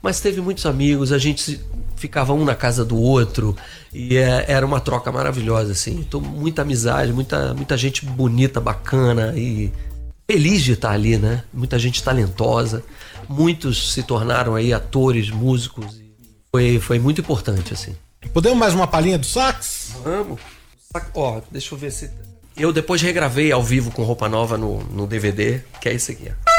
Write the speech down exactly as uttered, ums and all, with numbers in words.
mas teve muitos amigos, a gente ficava um na casa do outro e é, era uma troca maravilhosa, assim. Então, muita amizade, muita, muita gente bonita, bacana e feliz de estar ali, né? Muita gente talentosa, muitos se tornaram aí atores, músicos. Foi, foi muito importante, assim. Podemos mais uma palhinha do sax? Vamos. Ó, deixa eu ver se... Eu depois regravei ao vivo com roupa nova no, no D V D, que é esse aqui, ó.